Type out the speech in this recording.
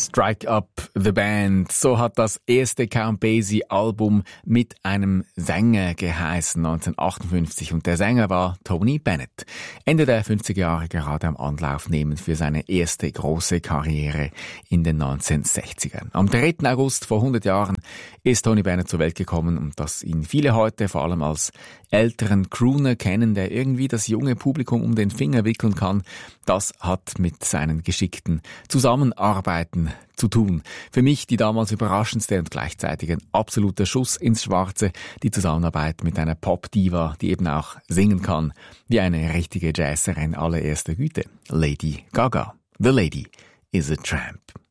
Strike Up the Band. So hat das erste Count Basie-Album mit einem Sänger geheißen, 1958. Und der Sänger war Tony Bennett. Ende der 50er Jahre gerade am Anlauf nehmend für seine erste große Karriere in den 1960ern. Am 3. August vor 100 Jahren ist Tony Bennett zur Welt gekommen und dass ihn viele heute vor allem als älteren Crooner kennen, der irgendwie das junge Publikum um den Finger wickeln kann, das hat mit seinen geschickten Zusammenarbeiten zu tun. Für mich die damals überraschendste und gleichzeitig ein absoluter Schuss ins Schwarze, die Zusammenarbeit mit einer Pop-Diva, die eben auch singen kann, wie eine richtige Jazzerin allererster Güte, Lady Gaga. The Lady is a Tramp.